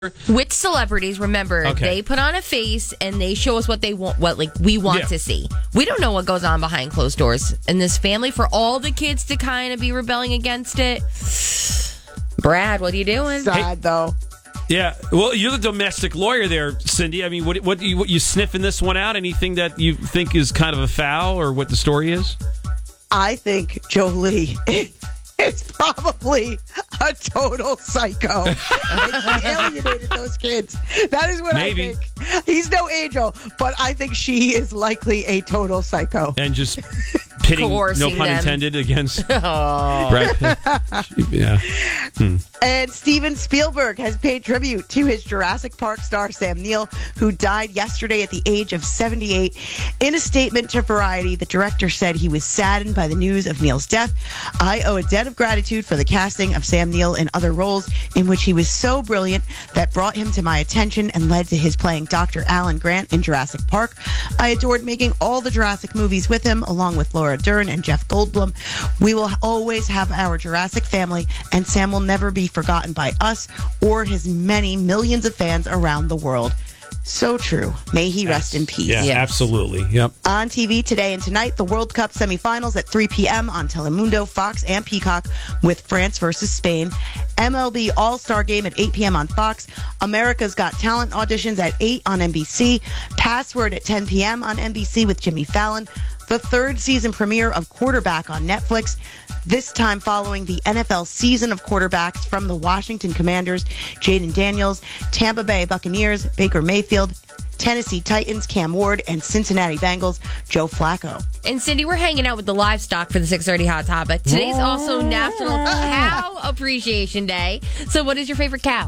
With celebrities, remember, they put on a face and they show us what they want, we want to see. We don't know what goes on behind closed doors in this family. For all the kids to kind of be rebelling against it, Brad, what are you doing? Sad though. Yeah, well, you're the domestic lawyer there, Cindy. I mean, what you sniffing this one out? Anything that you think is kind of a foul, or what the story is? I think Jolie is probably a total psycho. She alienated those kids. That is what I think. He's no angel, but I think she is likely a total psycho. And just pitting, no pun intended, against Brad Pitt. Yeah. And Steven Spielberg has paid tribute to his Jurassic Park star Sam Neill, who died yesterday at the age of 78. In a statement to Variety, the director said he was saddened by the news of Neill's death. I owe a debt of gratitude for the casting of Sam Neill in other roles in which he was so brilliant that brought him to my attention and led to his playing Dr. Alan Grant in Jurassic Park. I adored making all the Jurassic movies with him, along with Laura Dern and Jeff Goldblum. We will always have our Jurassic family, and Sam will never be forgotten by us or his many millions of fans around the world. So true. May he rest in peace. Yeah, absolutely. Yep. On TV today and tonight, the World Cup semifinals at 3 p.m. on Telemundo, Fox, and Peacock with France versus Spain. MLB All-Star Game at 8 p.m. on Fox. America's Got Talent auditions at 8 on NBC. Password at 10 p.m. on NBC with Jimmy Fallon. The third season premiere of Quarterback on Netflix, this time following the NFL season of quarterbacks from the Washington Commanders, Jaden Daniels, Tampa Bay Buccaneers, Baker Mayfield, Tennessee Titans, Cam Ward, and Cincinnati Bengals, Joe Flacco. And Cindy, we're hanging out with the livestock for the 6:30 Hot Topic. Today's also National Cow Appreciation Day. So what is your favorite cow?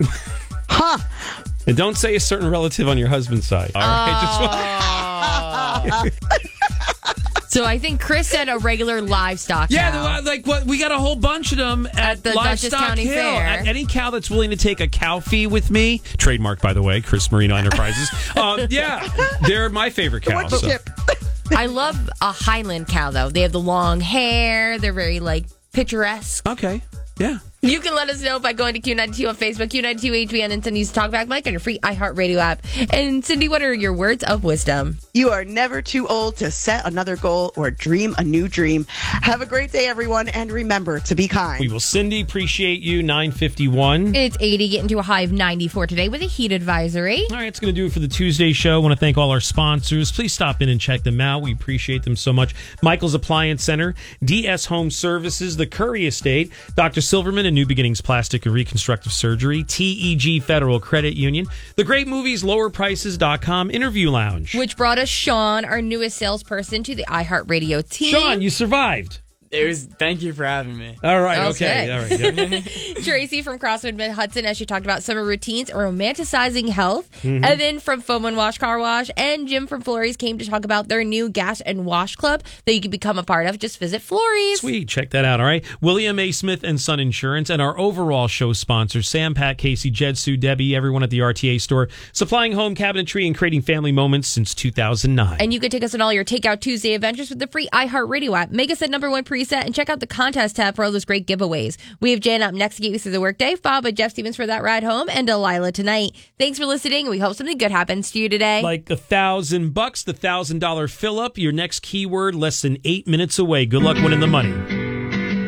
And don't say a certain relative on your husband's side. All right? So I think Chris said a regular livestock cow. Yeah, we got a whole bunch of them at the Dutchess County Hill. Fair. Any cow that's willing to take a cow fee with me, trademarked by the way, Chris Marino Enterprises. They're my favorite cow. I love a Highland cow though. They have the long hair. They're very picturesque. Okay. Yeah. You can let us know by going to Q92 on Facebook, Q92HBN, and Cindy's Talkback Mike on your free iHeartRadio app. And Cindy, what are your words of wisdom? You are never too old to set another goal or dream a new dream. Have a great day, everyone, and remember to be kind. We will, Cindy. Appreciate you. 9:51. It's 80, getting to a high of 94 today with a heat advisory. All right, it's going to do it for the Tuesday show. I want to thank all our sponsors. Please stop in and check them out. We appreciate them so much. Michael's Appliance Center, DS Home Services, the Curry Estate, Dr. Silverman and New Beginnings Plastic and Reconstructive Surgery, TEG Federal Credit Union, the great movies, lowerprices.com, Interview Lounge. Which brought us Sean, our newest salesperson, to the iHeartRadio team. Sean, you survived. Thank you for having me. All right, okay. All right. Yeah. Tracy from Crosswood Mid Hudson, as she talked about summer routines and romanticizing health. Evan from Foam and Wash Car Wash, and Jim from Florey's came to talk about their new gas and wash club that you can become a part of. Just visit Florey's. Sweet, check that out. All right, William A. Smith and Son Insurance, and our overall show sponsors: Sam, Pat, Casey, Jed, Sue, Debbie, everyone at the RTA store, supplying home cabinetry and creating family moments since 2009. And you can take us on all your Takeout Tuesday adventures with the free iHeartRadio app. Make us a #1 preset and check out the contest tab for all those great giveaways. We have Jan up next to get you through the workday, followed by Jeff Stevens for that ride home, and Delilah tonight. Thanks for listening, and we hope something good happens to you today. Like $1,000, the $1,000 fill up. Your next keyword less than 8 minutes away. Good luck winning the money.